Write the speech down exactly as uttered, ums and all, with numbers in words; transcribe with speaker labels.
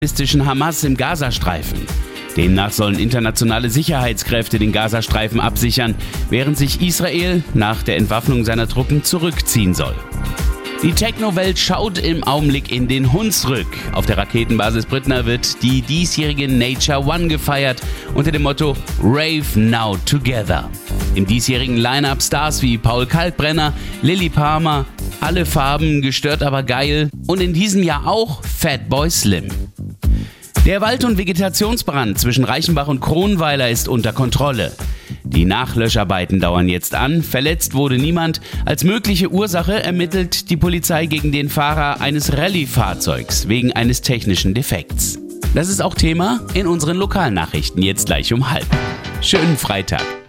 Speaker 1: islamistischen Hamas im Gazastreifen. Demnach sollen internationale Sicherheitskräfte den Gazastreifen absichern, während sich Israel nach der Entwaffnung seiner Truppen zurückziehen soll. Die Techno-Welt schaut im Augenblick in den Hunsrück. Auf der Raketenbasis Brittner wird die diesjährige Nature One gefeiert unter dem Motto Rave Now Together. Im diesjährigen Line-Up Stars wie Paul Kalkbrenner, Lilly Palmer, alle Farben, gestört aber geil und in diesem Jahr auch Fatboy Slim. Der Wald- und Vegetationsbrand zwischen Reichenbach und Kronweiler ist unter Kontrolle. Die Nachlöscharbeiten dauern jetzt an, verletzt wurde niemand. Als mögliche Ursache ermittelt die Polizei gegen den Fahrer eines Rallye-Fahrzeugs wegen eines technischen Defekts. Das ist auch Thema in unseren Lokalnachrichten jetzt gleich um halb. Schönen Freitag.